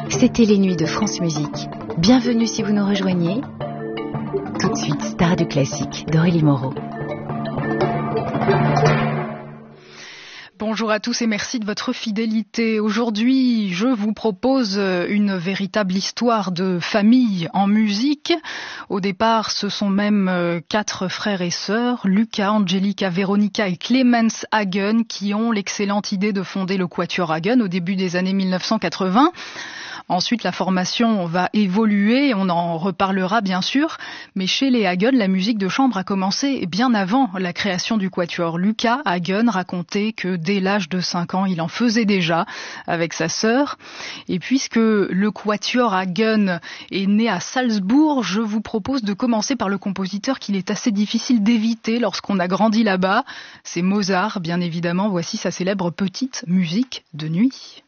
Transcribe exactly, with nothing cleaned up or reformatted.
C'était les nuits de France Musique. Bienvenue si vous nous rejoignez. Tout de suite, Star du classique d'Aurélie Moreau. Bonjour à tous et merci de votre fidélité. Aujourd'hui, je vous propose une véritable histoire de famille en musique. Au départ, ce sont même quatre frères et sœurs, Luca, Angelica, Veronica et Clemens Hagen, qui ont l'excellente idée de fonder le Quatuor Hagen au début des années mille neuf cent quatre-vingts. Ensuite, la formation va évoluer, on en reparlera bien sûr, mais chez les Hagen, la musique de chambre a commencé bien avant la création du Quatuor. Luca Hagen racontait que dès l'âge de cinq ans, il en faisait déjà avec sa sœur. Et puisque le Quatuor Hagen est né à Salzbourg, je vous propose de commencer par le compositeur qu'il est assez difficile d'éviter lorsqu'on a grandi là-bas. C'est Mozart, bien évidemment. Voici sa célèbre petite musique de nuit.